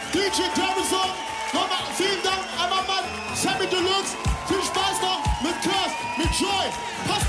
DJ Davison. Nochmal vielen Dank, einmal Mann, Sammy Deluxe. Viel Spaß noch mit Curse, mit Joy. Passt